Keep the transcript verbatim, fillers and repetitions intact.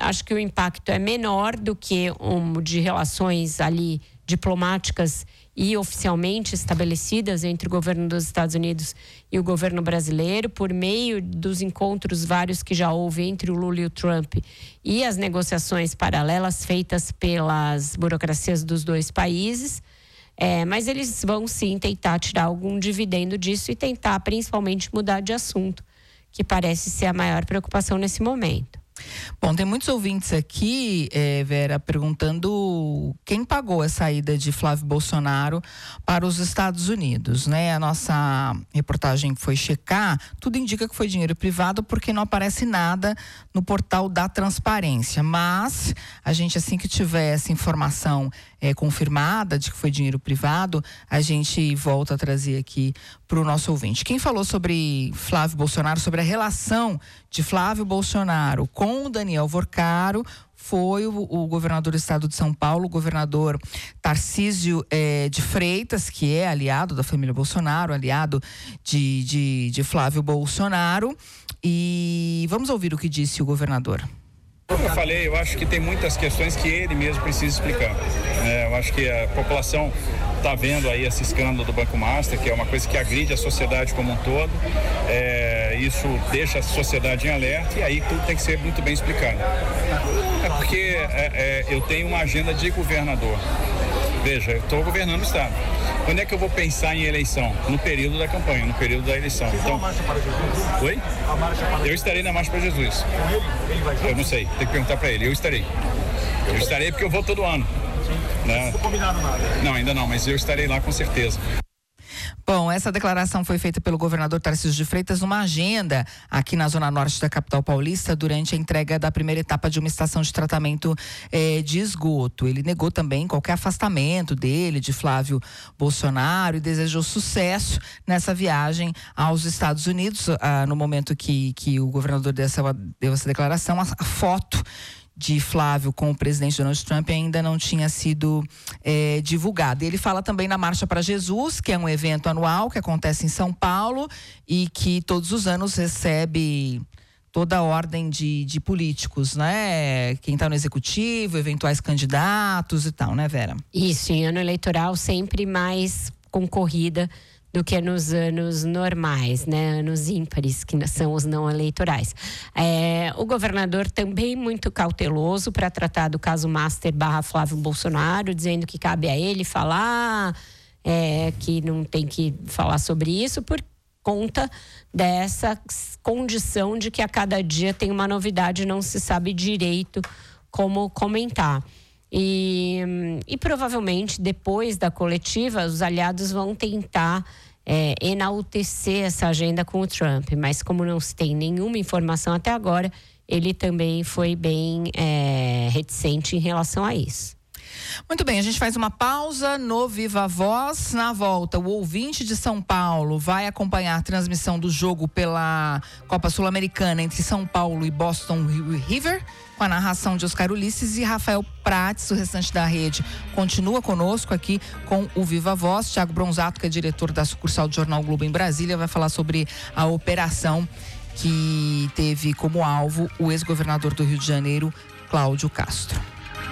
acho que o impacto é menor do que um de relações ali diplomáticas e oficialmente estabelecidas entre o governo dos Estados Unidos e o governo brasileiro, por meio dos encontros vários que já houve entre o Lula e o Trump e as negociações paralelas feitas pelas burocracias dos dois países. É, mas eles vão sim tentar tirar algum dividendo disso e tentar principalmente mudar de assunto, que parece ser a maior preocupação nesse momento. Bom, tem muitos ouvintes aqui, é, Vera, perguntando quem pagou a saída de Flávio Bolsonaro para os Estados Unidos, né? A nossa reportagem foi checar, tudo indica que foi dinheiro privado porque não aparece nada no portal da transparência, mas a gente, assim que tiver essa informação é, confirmada de que foi dinheiro privado, a gente volta a trazer aqui para o nosso ouvinte. Quem falou sobre Flávio Bolsonaro, sobre a relação de Flávio Bolsonaro com o Daniel Vorcaro, foi o, o governador do estado de São Paulo, o governador Tarcísio eh, de Freitas, que é aliado da família Bolsonaro, aliado de, de, de Flávio Bolsonaro. E vamos ouvir o que disse o governador. Como eu falei, eu acho que tem muitas questões que ele mesmo precisa explicar. É, eu acho que a população está vendo aí esse escândalo do Banco Master, que é uma coisa que agride a sociedade como um todo. É, isso deixa a sociedade em alerta e aí tudo tem que ser muito bem explicado. É porque é, é, eu tenho uma agenda de governador. Veja, eu estou governando o estado. Quando é que eu vou pensar em eleição? No período da campanha, no período da eleição. Então, a marcha para Jesus? Oi? A marcha para... Eu estarei na Marcha para Jesus. Ele, ele vai ser? Eu não sei, tem que perguntar para ele. Eu estarei. Eu estarei porque eu vou todo ano. Sim, né? Não foi combinado nada. Não, ainda não, mas eu estarei lá com certeza. Bom, essa declaração foi feita pelo governador Tarcísio de Freitas numa agenda aqui na zona norte da capital paulista durante a entrega da primeira etapa de uma estação de tratamento eh, de esgoto. Ele negou também qualquer afastamento dele, de Flávio Bolsonaro, e desejou sucesso nessa viagem aos Estados Unidos. Ah, no momento que, que o governador deu essa, deu essa declaração, a, a foto de Flávio com o presidente Donald Trump ainda não tinha sido é, divulgada. Ele fala também na Marcha para Jesus, que é um evento anual que acontece em São Paulo e que todos os anos recebe toda a ordem de, de políticos, né? Quem está no executivo, eventuais candidatos e tal, né, Vera? Isso, em ano eleitoral sempre mais concorrida do que nos anos normais, né? Anos ímpares, que são os não eleitorais. É, o governador também muito cauteloso para tratar do caso Master barra Flávio Bolsonaro, dizendo que cabe a ele falar, é, que não tem que falar sobre isso, por conta dessa condição de que a cada dia tem uma novidade e não se sabe direito como comentar. E, e provavelmente depois da coletiva os aliados vão tentar é, enaltecer essa agenda com o Trump, mas como não se tem nenhuma informação até agora, ele também foi bem é, reticente em relação a isso. Muito bem, a gente faz uma pausa no Viva Voz. Na volta, o ouvinte de São Paulo vai acompanhar a transmissão do jogo pela Copa Sul-Americana entre São Paulo e Boston River, com a narração de Oscar Ulisses, e Rafael Prates, o restante da rede, continua conosco aqui com o Viva Voz. Thiago Bronzato, que é diretor da sucursal do Jornal Globo em Brasília, vai falar sobre a operação que teve como alvo o ex-governador do Rio de Janeiro, Cláudio Castro.